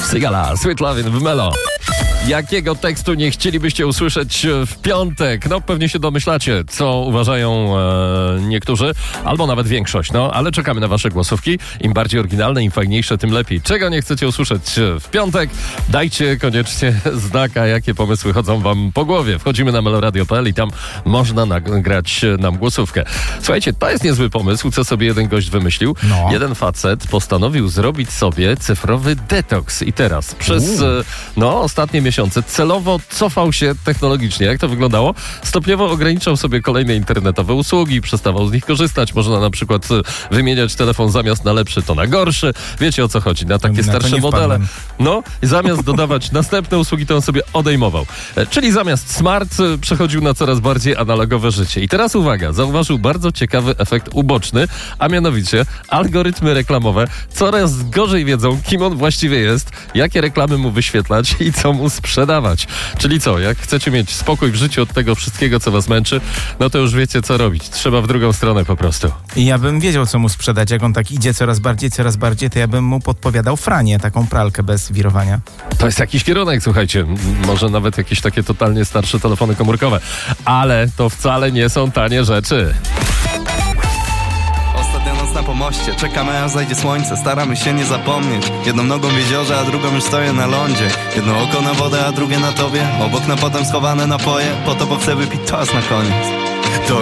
Sigala, Sweet Lovin' w Melo. Jakiego tekstu nie chcielibyście usłyszeć w piątek? No pewnie się domyślacie, co uważają niektórzy, albo nawet większość. No, ale czekamy na wasze głosówki. Im bardziej oryginalne, im fajniejsze, tym lepiej. Czego nie chcecie usłyszeć w piątek? Dajcie koniecznie znaka, jakie pomysły chodzą wam po głowie. Wchodzimy na meloradio.pl i tam można nagrać nam głosówkę. Słuchajcie, to jest niezły pomysł, co sobie jeden gość wymyślił. No. Jeden facet postanowił zrobić sobie cyfrowy detoks i teraz przez ostatnie miesiące celowo cofał się technologicznie. Jak to wyglądało? Stopniowo ograniczał sobie kolejne internetowe usługi, przestawał z nich korzystać. Można na przykład wymieniać telefon zamiast na lepszy, to na gorszy. Wiecie, o co chodzi? Na takie starsze modele. No, i zamiast dodawać następne usługi, to on sobie odejmował. Czyli zamiast smart przechodził na coraz bardziej analogowe życie. I teraz uwaga, zauważył bardzo ciekawy efekt uboczny, a mianowicie algorytmy reklamowe coraz gorzej wiedzą, kim on właściwie jest, jakie reklamy mu wyświetlać i co mu sprzedawać. Czyli co, jak chcecie mieć spokój w życiu od tego wszystkiego, co was męczy, no to już wiecie, co robić. Trzeba w drugą stronę po prostu. I ja bym wiedział, co mu sprzedać. Jak on tak idzie coraz bardziej, to ja bym mu podpowiadał Franię, taką pralkę bez wirowania. To jest jakiś kierunek, słuchajcie. Może nawet jakieś takie totalnie starsze telefony komórkowe. Ale to wcale nie są tanie rzeczy. Ostatnia noc na pomoście, czekamy aż zajdzie słońce, staramy się nie zapomnieć. Jedną nogą w jeziorze, a drugą już stoję na lądzie. Jedno oko na wodę, a drugie na tobie. Obok na potem schowane napoje, po to bo chcę wypić toast na koniec. To